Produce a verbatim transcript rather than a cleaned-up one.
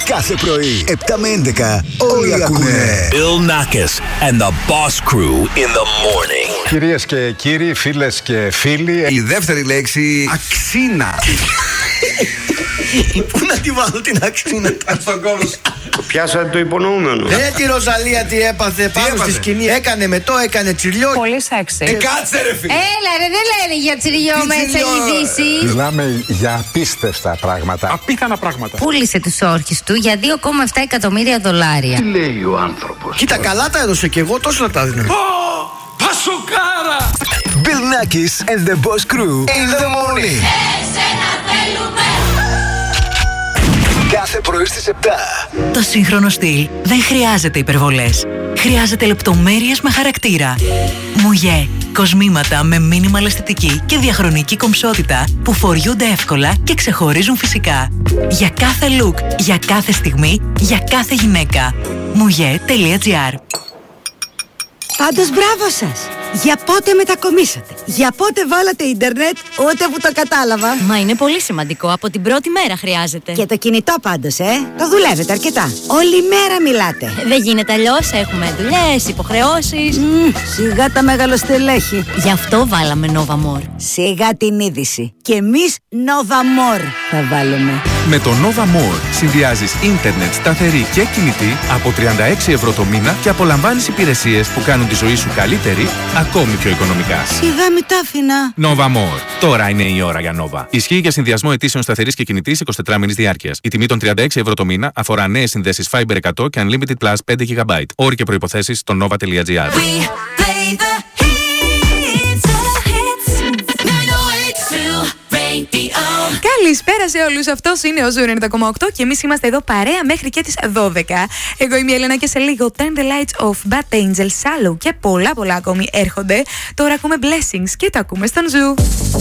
Κάθε πρωί, επτά με έντεκα, όλοι ακούνε. Bill Nackis and the Boss Crew in the morning. Κυρίες και κύριοι, φίλες και φίλοι, η δεύτερη λέξη, αξίνα. Πού να τη βάλω την αξίνα? Στον κόλο. Πιάσατε το υπονοούμενο. Ε, τη Ροζαλία τι έπαθε πάνω έπαθε? στη σκηνή. Έκανε με το, έκανε τσιριό. Πολύ σεξι. Ε, κάτσε ρε φίλε. Έλα ρε, δεν λένε για τσιριό Τι μέσα τσιριό, η Δύση. μιλάμε για απίστευτα πράγματα. Απίθανα πράγματα. Πούλησε τους όρχες του για δύο κόμμα επτά εκατομμύρια δολάρια. Λέει ο άνθρωπος. Κοίτα, καλά τα έδωσε και εγώ, τόσο να τα δίνω. Πασοκάρα! Bill Nackis and the Boss Crew in the morning. Εσένα θέλουμε. Κάθε πρωί στις επτά. Το σύγχρονο στυλ δεν χρειάζεται υπερβολές. Χρειάζεται λεπτομέρειες με χαρακτήρα. Μουγέ. Κοσμήματα με μίνιμαλ αισθητική και διαχρονική κομψότητα που φοριούνται εύκολα και ξεχωρίζουν φυσικά. Για κάθε look, για κάθε στιγμή, για κάθε γυναίκα. μουγέ τελεία τζι άρ. Πάντως μπράβο σας! Για πότε μετακομίσατε? Για πότε βάλατε ίντερνετ? Ούτε που το κατάλαβα. Μα είναι πολύ σημαντικό, από την πρώτη μέρα χρειάζεται. Και το κινητό πάντως, ε! Το δουλεύετε αρκετά. Όλη μέρα μιλάτε. Δεν γίνεται αλλιώς, έχουμε δουλειές, υποχρεώσεις. Μμμ, σιγά τα μεγαλοστελέχη. Γι' αυτό βάλαμε Nova More. Σιγά την είδηση. Και εμείς Nova More θα βάλουμε. Με το Nova More συνδυάζεις ίντερνετ σταθερή και κινητή από τριάντα έξι ευρώ το μήνα και απολαμβάνεις υπηρεσίες που κάνουν τη ζωή σου καλύτερη, ακόμη πιο οικονομικά. Σιγά μη τα άφηνα. Nova More. Τώρα είναι η ώρα για Nova. Ισχύει για συνδυασμό αιτήσεων σταθερής και κινητής εικοσιτετράμινης διάρκειας. Η τιμή των τριάντα έξι ευρώ το μήνα αφορά νέες συνδέσεις Fiber εκατό και Unlimited Plus πέντε τζι μπι. Όροι και προϋποθέσεις στο nova τελεία τζι άρ. Καλησπέρα σε όλους, αυτός είναι ο Ζου ενενήντα κόμμα οκτώ και εμείς είμαστε εδώ παρέα μέχρι και τις δώδεκα. Εγώ είμαι η Έλενα και σε λίγο Turn the Lights Off, Bad Angel, Shallow και πολλά πολλά ακόμη έρχονται. Τώρα ακούμε Blessings και το ακούμε στον Ζου.